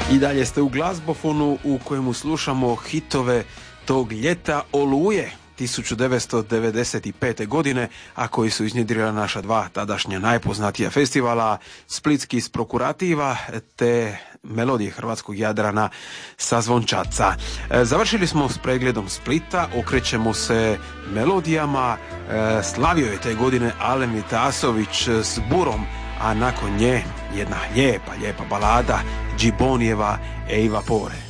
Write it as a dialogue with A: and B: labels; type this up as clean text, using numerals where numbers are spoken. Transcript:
A: I dalje ste u glazbofonu u kojemu slušamo hitove tog ljeta Oluje 1995. godine, a koji su iznjedrila naša dva tadašnja najpoznatija festivala, Splitski iz Prokurativa te Melodije hrvatskog Jadrana sa Zvončaca. Završili smo s pregledom Splita, okrećemo se melodijama. Slavio je te godine Alen Vitasović s Burom, a nakon nje jedna lijepa balada Džibonijeva E Vapore.